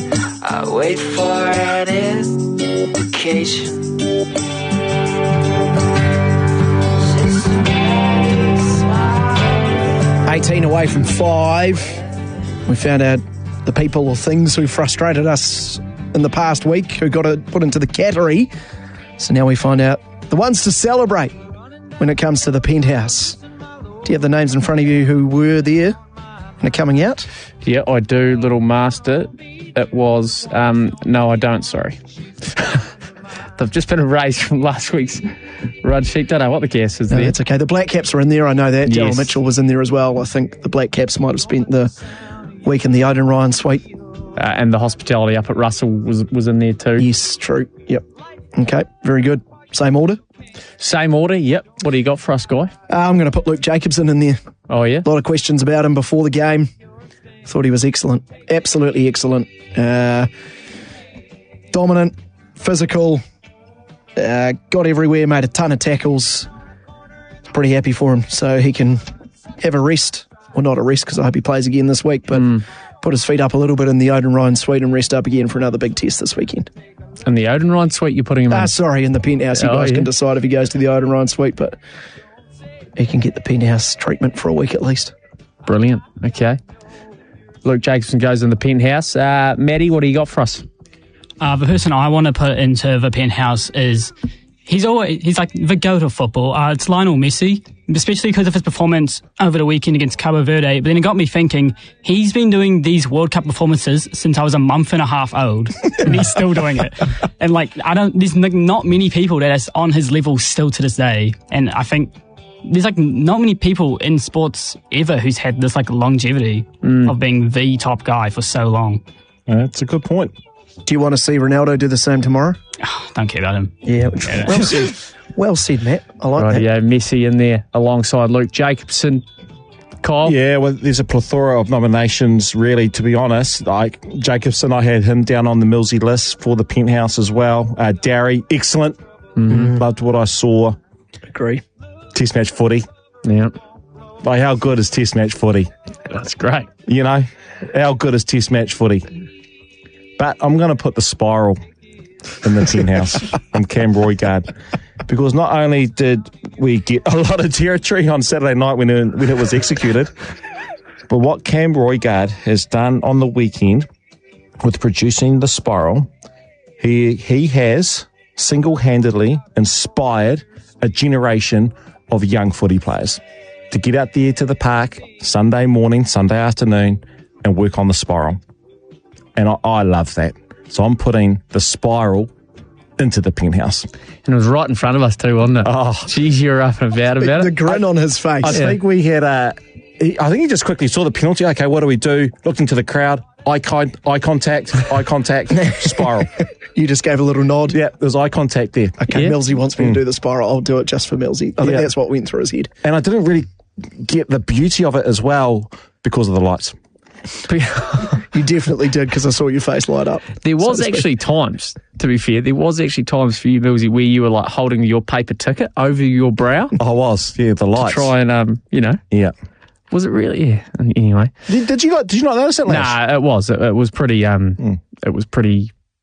I wait for an indication. 18 away from 5. We found out the people or things who frustrated us in the past week, who got put into the category. So now we find out the ones to celebrate when it comes to the Penthouse. Do you have the names in front of you who were there and are coming out? Yeah, I do, little master. It was... no, I don't, sorry. They've just been erased from last week's run sheet. Don't know what the guess is there. That's okay. The Black Caps are in there, I know that. Yes. Daryl Mitchell was in there as well. I think the Black Caps might have spent the week in the Odin Ryan suite. And the hospitality up at Russell was in there too. Yes, true. Yep. Okay, very good. Same order? Same order, yep. What do you got for us, Guy? I'm going to put Luke Jacobson in there. Oh, yeah? A lot of questions about him before the game. Thought he was excellent. Absolutely excellent. Dominant, physical, got everywhere, made a ton of tackles. Pretty happy for him. So he can have a rest. Well, not a rest because I hope he plays again this week, but put his feet up a little bit in the Odin Ryan suite and rest up again for another big test this weekend. In the Odin Ryan suite you're putting him in? Sorry, in the Penthouse. You guys can decide if he goes to the Odin Ryan suite, but he can get the Penthouse treatment for a week at least. Brilliant. Okay. Luke Jacobson goes in the Penthouse. Maddie, what do you got for us? The person I want to put into the Penthouse is he's like the GOAT of football. It's Lionel Messi, especially because of his performance over the weekend against Cabo Verde. But then it got me thinking, he's been doing these World Cup performances since I was a month and a half old, and he's still doing it. And there's not many people that is on his level still to this day. And I think there's not many people in sports ever who's had this longevity of being the top guy for so long. That's a good point. Do you want to see Ronaldo do the same tomorrow? Don't care about him. Yeah, well said, Matt. I like that. Yeah, Messi in there alongside Luke Jacobson. Kyle? Yeah, well, there's a plethora of nominations, really, to be honest. Like Jacobson, I had him down on the Millsy list for the Penthouse as well. Darry, excellent. Loved what I saw. Agree. Test match footy. Yeah. Like, how good is Test match footy? That's great. You know, how good is Test match footy? But I'm going to put the spiral in the Penthouse from Cam Roigard, because not only did we get a lot of territory on Saturday night when it was executed, but what Cam Roigard has done on the weekend with producing the spiral, he has single-handedly inspired a generation of young footy players to get out there to the park Sunday morning, Sunday afternoon, and work on the spiral. And I love that. So I'm putting the spiral into the Penthouse. And it was right in front of us too, wasn't it? Oh, geez, you're up and about it. The grin on his face. I think we had I think he just quickly saw the penalty. Okay, what do we do? Looked into the crowd. Eye contact, spiral. You just gave a little nod. Yeah, there's eye contact there. Okay, yeah. Millsy wants me to do the spiral. I'll do it just for Millsy. I think that's what went through his head. And I didn't really get the beauty of it as well because of the lights. You definitely did, because I saw your face light up. There was actually times, to be fair, for you, Millsy, where you were holding your paper ticket over your brow. I was, the lights. To try and, Yeah. Was it really? Yeah. Anyway. Did you not notice it, Lash? Nah, it was. It was pretty, it was pretty